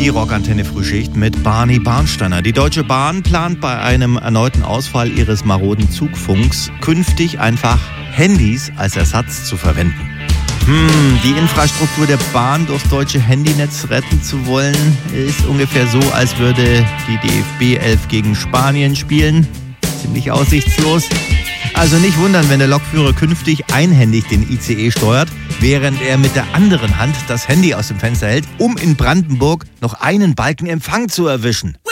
Die Rockantenne Frühschicht mit Barney Barnsteiner. Die Deutsche Bahn plant bei einem erneuten Ausfall ihres maroden Zugfunks künftig einfach Handys als Ersatz zu verwenden. Die Infrastruktur der Bahn durchs deutsche Handynetz retten zu wollen, ist ungefähr so, als würde die DFB 11 gegen Spanien spielen. Ziemlich aussichtslos. Also nicht wundern, wenn der Lokführer künftig einhändig den ICE steuert, während er mit der anderen Hand das Handy aus dem Fenster hält, um in Brandenburg noch einen Balken Empfang zu erwischen.